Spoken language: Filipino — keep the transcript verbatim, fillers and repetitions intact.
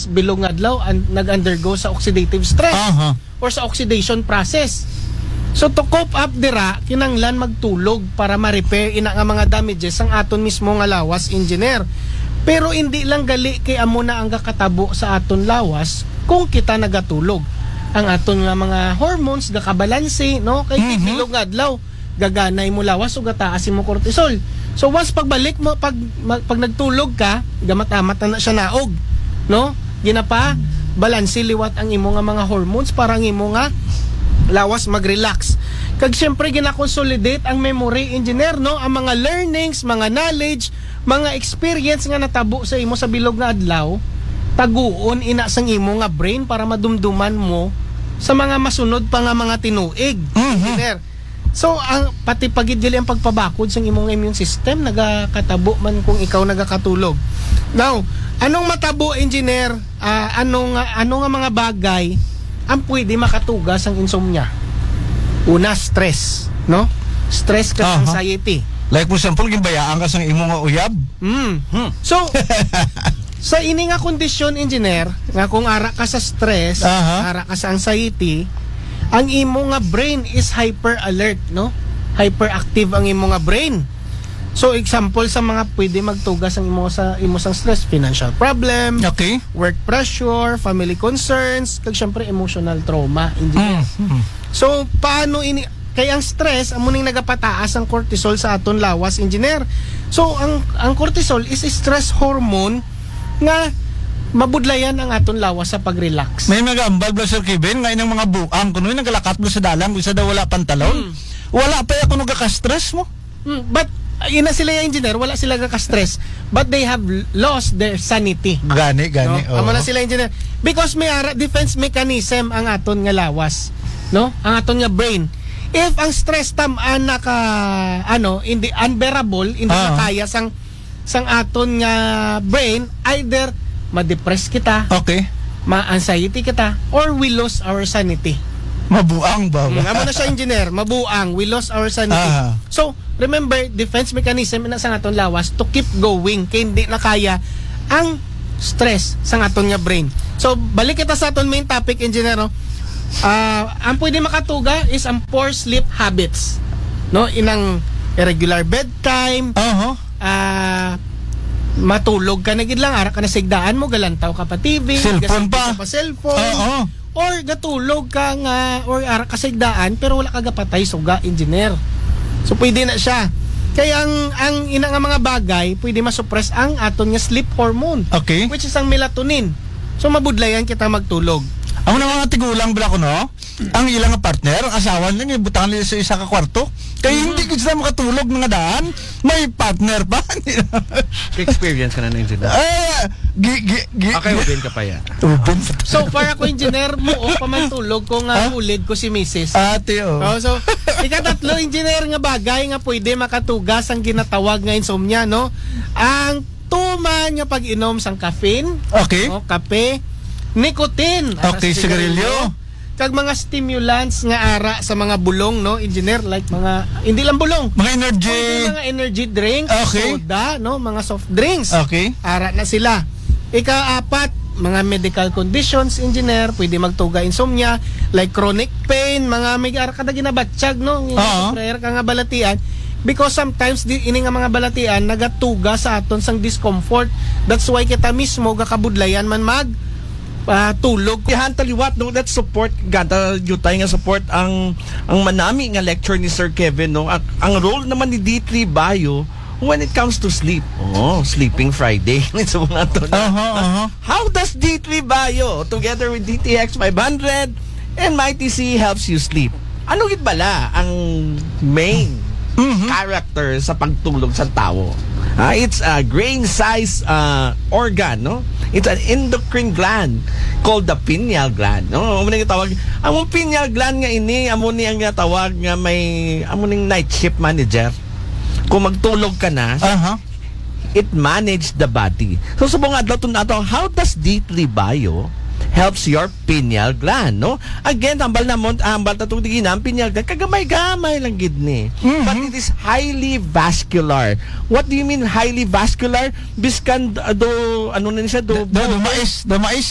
bilog nga adlaw an, nag-undergo sa oxidative stress Aha. or sa oxidation process. So to cope up dira, kinanglan magtulog para ma-repair ina nga mga damages ang aton mismo nga lawas, engineer. Pero hindi lang gali kay amo na ang gakatabo sa aton lawas kung kita nagatulog. Ang aton nga mga hormones gakabalanse, no? Kay mm-hmm. bilog nga adlaw, gaganay mo lawas o gataas mo cortisol. So once pagbalik mo pag mag, pag nagtulog ka, gamat-amat na, na siya naog, no? Ginapa balanse liwat ang imo nga mga hormones para ang imo nga lawas mag-relax. Kag syempre gina-consolidate ang memory, engineer, no? Ang mga learnings, mga knowledge, mga experience nga natabo sa imo sa bilog nga adlaw, taguon ina sang imo nga brain para madumduman mo sa mga masunod pa nga mga tinuig, mm-hmm. engineer. So ang pati pagid dili ang pagpabakod sa imong immune system nagakatabo man kung ikaw nagakatulog. Now, anong matabo, engineer? Uh, anong ano nga mga bagay ang pwede makatugas ang insomnia? Una, stress, no? Stress ka, uh-huh. anxiety. Like for example, ginbayaan ka sa imo nga uyab. Mm. Hmm. So, sa ini nga kondisyon, engineer, nga kung ara ka sa stress, uh-huh. ara ka sa anxiety, ang imo nga brain is hyper alert, no? Hyperactive ang imo nga brain. So example sa mga pwede magtugas ang imo sa imo sang stress, financial problem, okay, work pressure, family concerns, kag syempre emotional trauma, engineer. Mm-hmm. So paano ini kay ang stress amo ning nagapataas ang cortisol sa aton lawas, engineer. So ang ang cortisol is a stress hormone nga mabudlayan ang aton lawas sa pag-relax. May nag-ambal ba Sir Kevin nga inang mga buang kuno nagalakat mo sa dalang bisa daw wala pantalon. Mm. Wala pa ya kuno ka-stress mo. Mm, but ina sila yung engineer, wala sila ka-stress, but they have lost their sanity. Gani, gani. No? Amo na sila engineer. Because may ara, defense mechanism ang aton nga lawas, no? Ang aton nga brain. If ang stress tam ana ka ano, hindi unbearable, hindi uh-huh. makaya sang sang aton nga brain, either ma-depress kita, okay, ma-anxiety kita, or we lose our sanity. Mabuang ba? Mm, amo na siya engineer, mabuang, we lost our sanity. Uh-huh. So, remember, defense mechanism na sa aton lawas to keep going kay hindi na kaya ang stress sa aton nga brain. So, balik kita sa aton main topic, engineer, no? Uh, ang pwede makatuga is ang poor sleep habits, no? Inang irregular bedtime, uh-huh. uh, matulog ka na gid lang, ara ka na sigdaan mo, galantaw ka pa T V, cellphone pa, pa cellphone, uh-huh. or gatulog ka nga, or ara ka sigdaan pero wala ka gapatay suga, engineer. So pwede na siya. Kaya ang ang ina nga mga bagay pwede ma-suppress ang aton nga sleep hormone, okay, which is ang melatonin. So mabudlayan kita magtulog. Amo na mga tigulang bala ko, no? Ang ilang partner, ang asawa nila, ibutangan nila sa isa ka kwarto. Kaya mm-hmm. hindi ko sila makatulog mga daan. May partner pa. Experience ka na ng engineer. Eh, gi, gi, gi, okay, ubin ka pa yan. Ubin. So, para ko engineer mo, o pamantulog ko nga ulid ko si missus. Ate, oh. oh so, ikatatlo, engineer nga bagay nga pwede makatugas ang ginatawag nga insomnia, no? Ang tuman nga pag-inom sang caffeine, okay, no? Kape, nicotine, okay, sigarilyo, kag mga stimulants nga ara sa mga bulong, no, engineer, like mga hindi lang bulong, mga energy, pwede mga energy drinks, okay, soda, no, mga soft drinks, okay, ara na sila. Ika-apat, mga medical conditions, engineer, pwede magtuga insomnia, like chronic pain, mga may ara kada ginabatsyag, no, uh-huh. prayer ka nga balatian. Because sometimes di ini nga mga balatian nagatuga sa aton sang discomfort. That's why kita mismo gakabudlayan man mag uh, tulog. Ihan taliwat no, that support ganta jutay nga support ang ang manami nga lecture ni Sir Kevin, no. Ang, ang role naman ni D three Bio when it comes to sleep. Oh, sleeping Friday. So mga to. Uh-huh, uh-huh. How does D three Bio together with D T X five hundred and Mighty C helps you sleep? Ano gid bala ang main mm-hmm. character sa pagtulog sa tao? Uh, it's a grain size uh, organ, no? It's an endocrine gland called the pineal gland, no? Amo ning tawag, among pineal gland nga ini, amo ni ang tawag nga may amo ning night shift manager. Kung magtulog ka na, uh-huh. it manage the body. So subong adlaw tun ato, how does D three Bio helps your pineal gland, no? Again, tambal na mo, ambal ta tong diginam pineal gland, kagamay-gamay lang gid ni. Mm-hmm. But it is highly vascular. What do you mean highly vascular? Biskan do ano na siya do, do, do mais, do mais